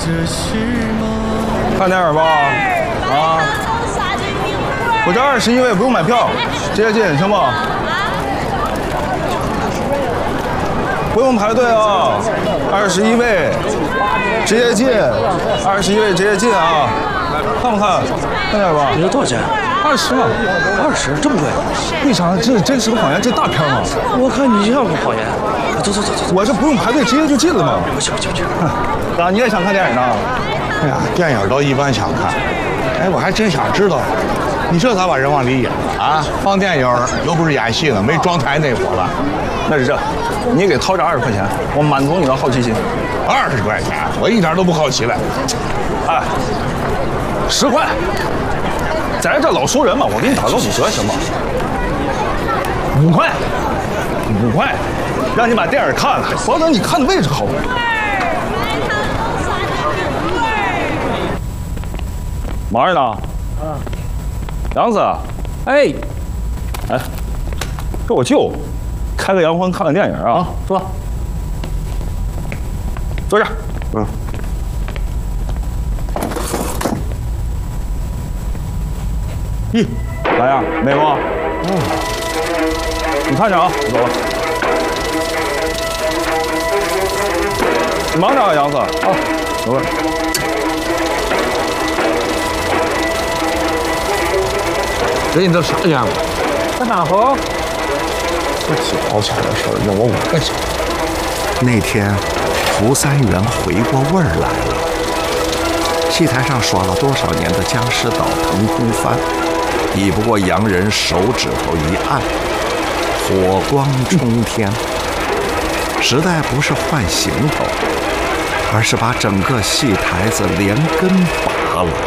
看电影吧，啊！我这21位不用买票，直接进，行不？不用排队啊！21位，直接进，21位直接进啊！看不看？看点吧。 你这多少钱 ？20嘛。 20，这么贵？ 为啥？这真实的谎言，这大片嘛。 我看你像个谎言。走。 我这不用排队，直接就进了嘛。 不去。 啊，你也想看电影呢？ 哎呀，电影都一般想看。哎，我还真想知道，你这咋把人往里引啊？放电影又不是演戏呢，没装台那伙了。 那是这，你给掏这20块钱，我满足你的好奇心。 20块钱，我一点都不好奇了。 哎，10块，在这老熟人嘛，我给你打个5折行吗？5块，5块，让你把电影看了，保证你看的位置好。忙着呢。杨子， 哎， 跟我舅开个洋荤，看个电影啊。 坐。 坐这儿。咦，咋样？美不？你看着啊，我走了。你忙着啊，杨子啊，走了。 人家都啥钱？ 在哪喝？ 这几毛钱的事儿，用我5块钱。 那天，胡三元回过味儿来了。戏台上耍了多少年的僵尸岛腾空翻，比不过洋人手指头一按，火光冲天。实在不是换行头，而是把整个戏台子连根拔了。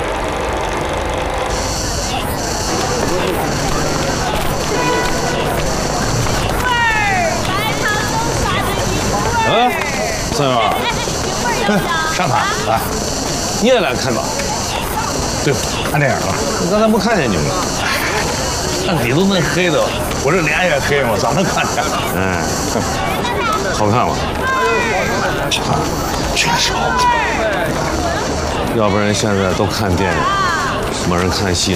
三元， 上台来， 你也来看吧？ 对，看电影了。 我刚才没看见你们。 那里头那黑的，我这脸也黑嘛，咋能看见？ 好看吗？ 确实好看。 要不然现在都看电影，没人看戏了。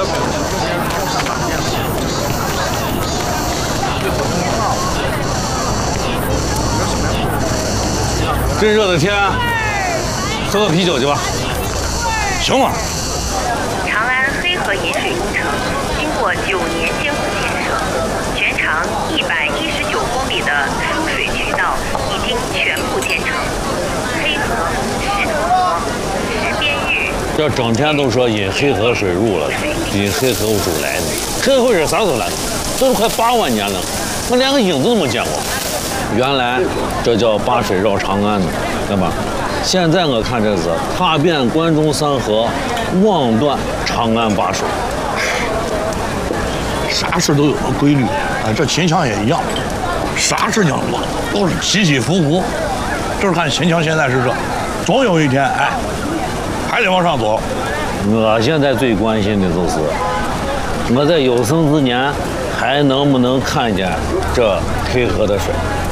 这热的天，喝个啤酒去吧。 行吗？ 长安黑河引水工程经过9年艰苦建设，全长119公里的输水渠道已经全部建成。黑河、石头河、石边峪， 这整天都说引黑河水入了，引黑河水来的。黑河是啥时候来的？都是快8万年了，我连个影子都没见过。原来这叫八水绕长安呢，对吧？现在我看这是踏遍关中3河，望断长安8水。 啥事都有个规律，哎，这秦腔也一样，啥事情都是起起伏伏，就是看秦腔现在是这，总有一天，哎，还得往上走。 我现在最关心的就是，我在有生之年还能不能看见这黑河的水。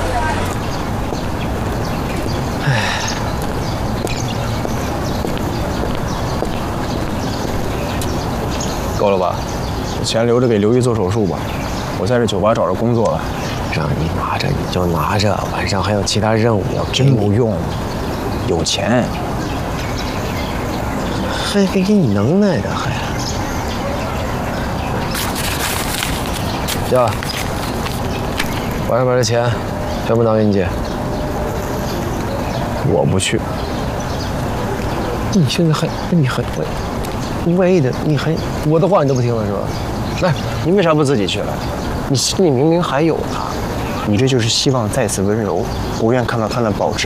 够了吧？钱留着给刘姨做手术吧。我在这酒吧找着工作了。 让你拿着你就拿着，晚上还有其他任务要给真不用，有钱。 还给你能耐的还。呀，晚上把这钱全部拿给你姐。 我不去。 你现在你万一的，我的话你都不听了是吧？来，你为啥不自己去了？你心里明明还有他，你这就是希望再次温柔，不愿看到他那保持